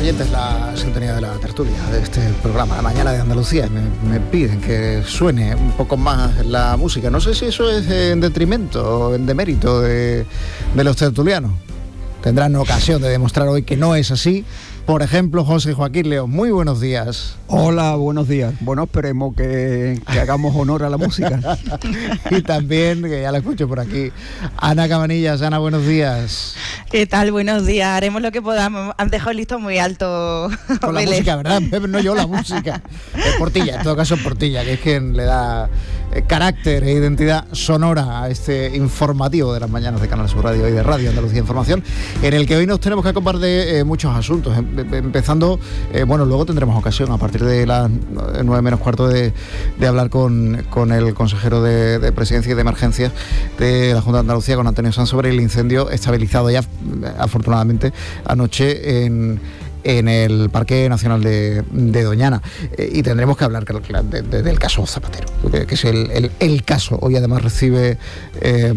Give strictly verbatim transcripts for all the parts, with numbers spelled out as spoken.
oyentes la sintonía de la tertulia de este programa, La Mañana de Andalucía, y me, me piden que suene un poco más la música. No sé si eso es en detrimento o en demérito de, de los tertulianos. Tendrán ocasión de demostrar hoy que no es así. Por ejemplo, José Joaquín León, muy buenos días. Hola, buenos días. Bueno, esperemos que, que hagamos honor a la música. Y también, que ya la escucho por aquí, Ana Cabanillas. Ana, buenos días. ¿Qué tal? Buenos días. Haremos lo que podamos. Han dejado el listón muy alto. Con la música, ¿verdad? No yo, la música. Es Portilla, en todo caso Portilla, que es quien le da carácter e identidad sonora a este informativo de las mañanas de Canal Sur Radio y de Radio Andalucía Información, en el que hoy nos tenemos que ocupar de eh, muchos asuntos. Empezando, eh, bueno, luego tendremos ocasión a partir de las nueve menos cuarto de, de hablar con, con el consejero de, de Presidencia y de Emergencias de la Junta de Andalucía, con Antonio Sanz, sobre el incendio estabilizado ya, afortunadamente, anoche en... en el Parque Nacional de, de Doñana, eh, y tendremos que hablar de, de, del caso Zapatero, que, que es el, el, el caso. Hoy además recibe eh,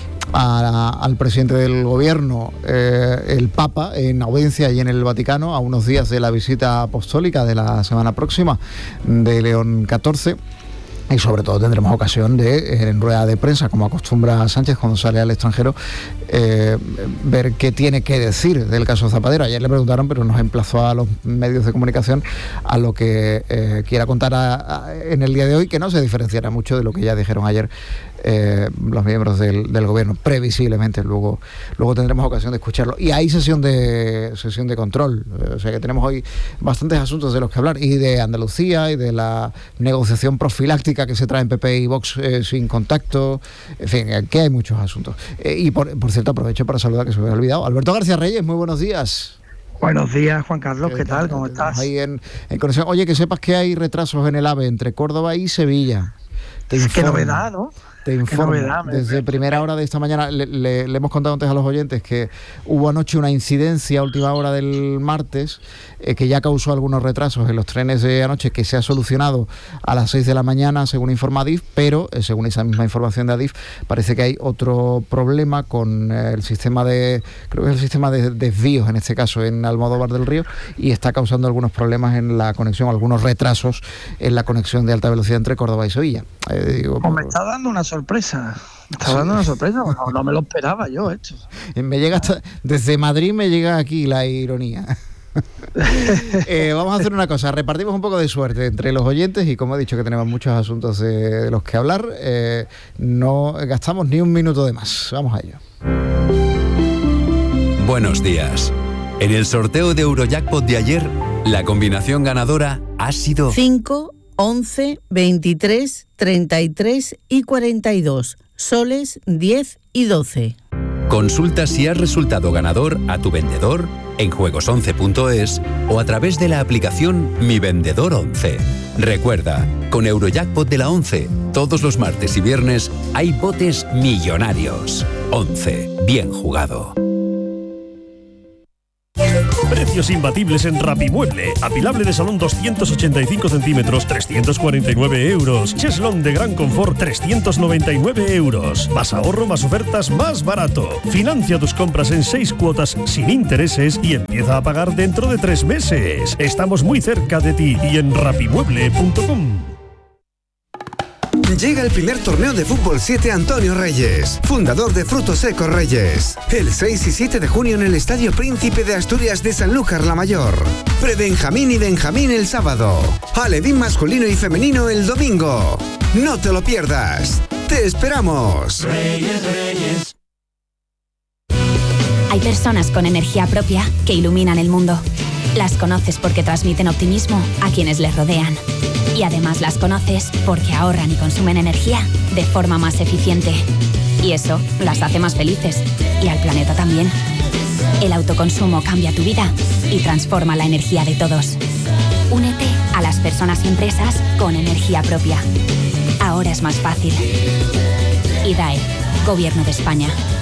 a, al presidente del gobierno, eh, el Papa, en audiencia y en el Vaticano, a unos días de la visita apostólica de la semana próxima de León catorce. Y sobre todo tendremos ocasión de, en rueda de prensa, como acostumbra Sánchez cuando sale al extranjero, eh, ver qué tiene que decir del caso Zapatero. Ayer le preguntaron, pero nos emplazó a los medios de comunicación a lo que eh, quiera contar a, a, en el día de hoy, que no se diferenciará mucho de lo que ya dijeron ayer eh, los miembros del, del gobierno, previsiblemente. Luego, luego tendremos ocasión de escucharlo. Y hay sesión de sesión de control, o sea que tenemos hoy bastantes asuntos de los que hablar, y de Andalucía, y de la negociación profiláctica que se trae en P P y Vox eh, sin contacto. En fin, que hay muchos asuntos. Eh, y por, por cierto, aprovecho para saludar, que se me había olvidado, Alberto García Reyes, muy buenos días. Buenos días, Juan Carlos, ¿qué, ¿Qué tal? ¿Cómo estás? Ahí en, en conexión. Oye, que sepas que hay retrasos en el AVE entre Córdoba y Sevilla. Qué novedad, ¿no? Te informo, desde primera hora de esta mañana le, le, le hemos contado antes a los oyentes que hubo anoche una incidencia a última hora del martes eh, que ya causó algunos retrasos en los trenes de anoche, que se ha solucionado a las seis de la mañana según informa Adif, pero eh, según esa misma información de Adif parece que hay otro problema con eh, el sistema de, creo que es el sistema de desvíos en este caso en Almodóvar del Río, y está causando algunos problemas en la conexión, algunos retrasos en la conexión de alta velocidad entre Córdoba y Sevilla. Eh, digo, pues me está dando una sorpresa. Me está dando una sorpresa, no, no me lo esperaba yo esto. Me llega hasta, desde Madrid me llega aquí la ironía. eh, vamos a hacer una cosa, repartimos un poco de suerte entre los oyentes y, como he dicho que tenemos muchos asuntos de, de los que hablar, eh, no gastamos ni un minuto de más. Vamos a ello. Buenos días. En el sorteo de Eurojackpot de ayer, la combinación ganadora ha sido cinco, once, veintitrés, treinta y tres y cuarenta y dos, soles diez y doce. Consulta si has resultado ganador a tu vendedor en juegos once punto es o a través de la aplicación Mi Vendedor once. Recuerda, con Eurojackpot de la once, todos los martes y viernes hay botes millonarios. once, bien jugado. Precios imbatibles en Rapimueble. Apilable de salón doscientos ochenta y cinco centímetros, trescientos cuarenta y nueve euros. Cheslón de gran confort, trescientos noventa y nueve euros. Más ahorro, más ofertas, más barato. Financia tus compras en seis cuotas sin intereses y empieza a pagar dentro de tres meses. Estamos muy cerca de ti y en rapimueble punto com. Llega el primer torneo de Fútbol siete Antonio Reyes, fundador de Frutos Secos Reyes. El seis y siete de junio en el Estadio Príncipe de Asturias de Sanlúcar la Mayor. Pre-Benjamín y Benjamín el sábado. Alevín masculino y femenino el domingo. No te lo pierdas. ¡Te esperamos! Reyes, Reyes. Hay personas con energía propia que iluminan el mundo. Las conoces porque transmiten optimismo a quienes les rodean. Y además las conoces porque ahorran y consumen energía de forma más eficiente. Y eso las hace más felices. Y al planeta también. El autoconsumo cambia tu vida y transforma la energía de todos. Únete a las personas y empresas con energía propia. Ahora es más fácil. I D A E, Gobierno de España.